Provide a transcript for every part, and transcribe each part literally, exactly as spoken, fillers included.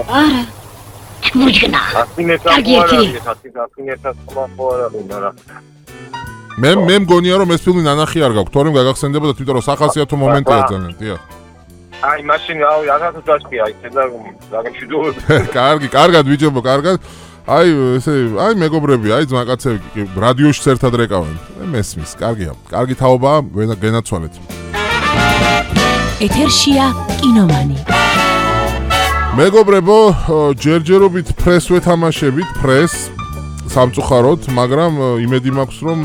არა. მურჯგნა. კარგი ერთი. მე მე მგონია რომ ეს ფილმი ნანახი არ გაქვს, თორემ გაგახსენდებოდა თვითონ რომ სახასიათო მომენტია ძალიან, დიახ. აი მაშინ აი აღარ დაჭი აი და დაგემშვიდობები. კარგი, კარგად ვიჯობო, კარგად. აი ესე აი მეგობრები, აი ძმაკაცები რადიოშიც ერთად რეკავენ. მესმის, კარგია. კარგი თაობაა, გენაცვალეთ. ეთერშია კინომანი. მეგობრებო, ჯერჯერობით პრეს ვეთამაშებით, პრეს სამწუხაროდ, მაგრამ იმედი მაქვს რომ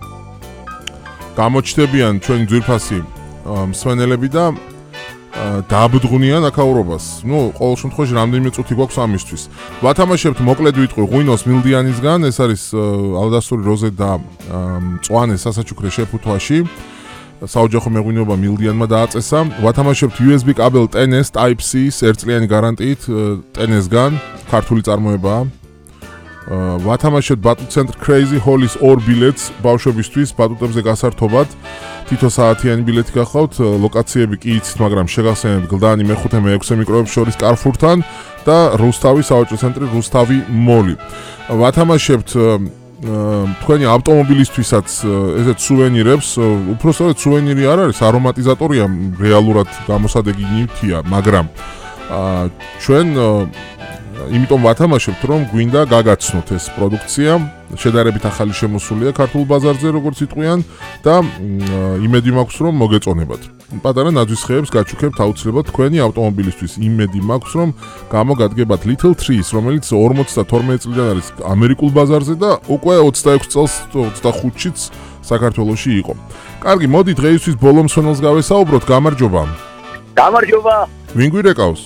გამოჩნდებიან ჩვენ ძვირფასი მსვენელები და დააბრძღუნიან აქაურობას. ნუ ყოველ შემთხვევაში რამდენიმე წუთი გვაქვს ამისთვის. ვათამაშებთ მოკლედ ვიტყვი ღვინოს მილდიანისგან, ეს არის ალდასტური როზე და მწვანე სასაჩუქრე შეფუთვაში. საოჯახო მეღვინეობა მილდიანმა დააწესა. ვათამაშებთ იუ ეს ბი კაბელ ტენ ეს Type-C-ის ერთწლიანი გარანტიით ტენ ეს-გან, ქართული წარმოებაა. ვათამაშებთ ბატუტ ცენტრ Crazy Hall-ის ორ ბილეთს ბავშვებისთვის ბატუტებზე გასართობად. თითო საათიანი ბილეთი გახლავთ, ლოკაციები კი იცით, მაგრამ შეგახსენებთ გლდანი მეხუთე მეექვსე მიკროებს შორის კარფურთან და რუსთავი საოჯო ცენტრი რუსთავი მოლი. ვათამაშებთ თქვენი ავტომობილისთვისაც ესეთ სუვენირებს, უпростоრად სუვენირი არ არის, არომატიზატორია, რეალურად გამოსადეგი ნივთია, მაგრამ ჩვენ იმიტომ ვათამაშებთ, რომ გვინდა გაგაცნოთ ეს პროდუქცია, შედარებით ახალი შემოსულია ქართულ ბაზარზე, როგორც იტყვიან და იმედი მაქვს, რომ მოგეწონებათ. პატარა ნაძვისხეებს გაჩუქებთ აუცილებლად თქვენი ავტომობილისთვის. იმედი მაქვს, რომ გამოგადგებათ Little Trees, რომელიც ორმოცდათორმეტ წლიდან არის ამერიკულ ბაზარზე და უკვე ოცდაექვსი წელს ოცდახუთშიც საქართველოში იყო. კარგი, მოდი დღეისთვის ბოლო მსვენელს გავესაუბროთ. გამარჯობა. გამარჯობა. ვინ გვირეკავს?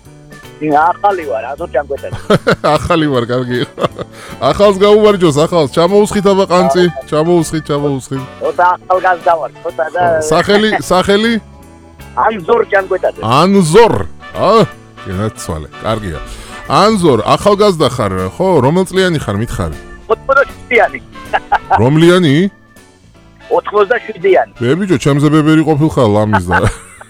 ახალი ვარ, აზო ჯანგვეტა. ახალი ვარ, კარგი. ახალს გაუმარჯოს, ახალს. ჩამოუსხით აბა ყანწი, ჩამოუსხით, ჩამოუსხით. ოდა ახალგაზრდა ვარ, ცოტა და სახელი, სახელი? ანზორ ჯანგვეტა. ანზორ. აა, გენაცვალე, კარგია. ანზორ, ახალგაზრდა ხარ, ხო? რომელ წლიანი ხარ, მითხარი? ოცდაშვიდიანი. რომლიანი? ოცდაშვიდიანი. მე ბიჭო, ჩემზე ბებერი ყოფილხარ ლამის და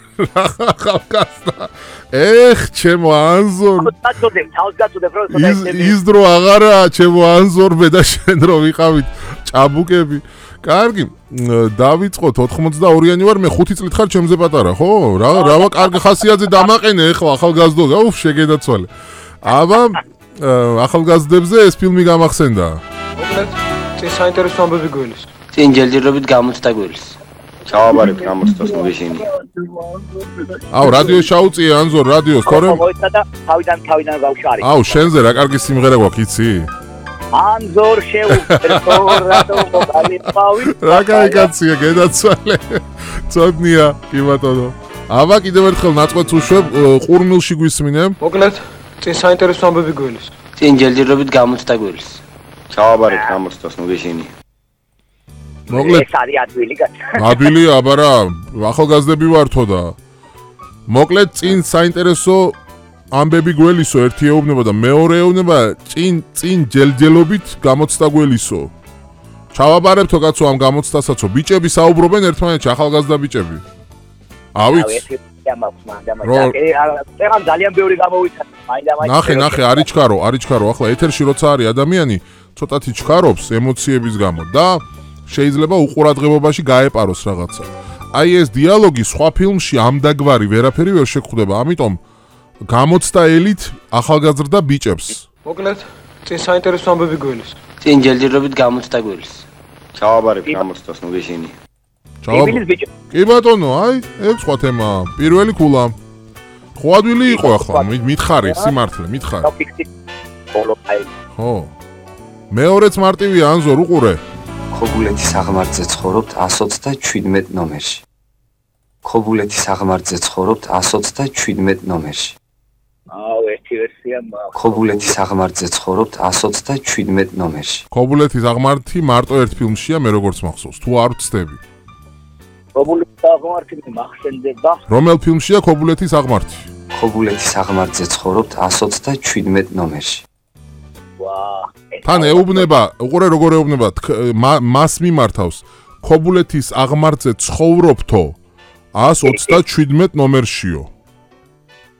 ახალგაზრდა. ეხ, ჩემო ანზორ. გაწოდებ, თავს გაწოდებ, რომ ის ის დრო აღარაა, ჩემო ანზორ და შენ რო ვიყავით ჭაბუკები. კარგი, დავიწყოთ ოთხმოცდაორიანი ვარ, მე ხუთი წლით ხარ ჩემზე პატარა, ხო? რა რა კარგი ხასიათზე დამაყენე ეხლა ახალგაზრდო, აუ, შეგედაცვალე. აბა, ახალგაზრდებზე ეს ფილმი გამახსენდა. მოკლედ, წინ საინტერესო ამბები გველის. წინ ჯერჯერობით გამოცდა გველის. ჩავაბარებ გამოცდას მოგეშინი. აუ, რადიო შაუწიე ანზორ, რადიოს, თორემ მოიცა და თავიდან თავიდან გავშარი. აუ, შენზე რა კარგი სიმღერა გვაქვს, იცი? ანზორ შეუპერტო რატო მოგალიფავი. რა კაი კაცია, გედაცვალე. ცოდნია, კი ბატონო. აბა, კიდევ ერთხელ ნაწყვეტს უშვებ, ყურმილში გვისმინებ. მოკლედ, წინ საინტერესო ამბები გველის. წინ ჯერჯერობით გამოცდა გველის. ჩავაბარებ გამოცდას მოგეშინი. მოკლედ, ეს არის ადვილი გაჩა. ადვილი, აბა რა, ახალგაზრდები ვართო და მოკლედ წინ საინტერესო ამბები გველისო, ერთი ეუბნება და მეორე ეუბნება წინ წინ ჯელჯელობით გამოცდა გველისო. ჩავაბარებთო კაცო ამ გამოცდასაცო, ბიჭები საუბრობენ ერთმანეთში, ახალგაზრდა ბიჭები. ავიც. ეხლა ძალიან ბევრი გამოვიცანე. ნახე, ნახე, არის ჩქარო, არის ჩქარო, ახლა ეთერში როცა არის ადამიანი, ცოტათი ჩქარობს ემოციების გამო და შეიძლება უყურადღებობაში გაეპაროს რაღაცა. აი ეს დიალოგი სხვა ფილმში ამდაგვარი ვერაფერი ვერ შეგხვდება, ამიტომ გამოცდაელით ახალგაზრდა ბიჭებს. მოკლედ, წინ საინტერესო ამბები გველის. წინ ჯერჯერობით გამოცდა გველის. ჩავაბარებ გამოცდას მოგეშინი. ჩავაბარებ. კი ბატონო, აი, ეს სხვა თემაა. პირველი ქულა. ხო ადვილი იყო ახლა, მითხარი, სიმართლე, მითხარი. ხო. მეორეც მარტივია, ანზორ, უყურე. ხობულეთის აღმართზე ცხოვრობთ εκατს ოცდაშვიდმეტ ნომერში. ხობულეთის აღმართზე ცხოვრობთ εκατს ოცდაშვიდმეტ ნომერში. აუ, ერთი ვერსია მაქვს. ხობულეთის აღმართზე ცხოვრობთ εκατს ოცდაშვიდმეტ ნომერში. ხობულეთის აღმართი მარტო ერთ ფილმშია, მე როგორც მახსოვს, თუ არ ვცდები. ხობულეთის აღმართი მახსენდება. რომელ ფილმშია ხობულეთის აღმართი? ხობულეთის აღმართზე ცხოვრობთ εκατს ოცდაშვიდმეტ ნომერში. თან ეუბნება, უყურე როგორ ეუბნება, მას მიმართავს. ხობულეთის აღმართზე ცხოვრობთო εκατს ოცდაშვიდმეტ ნომერშიო.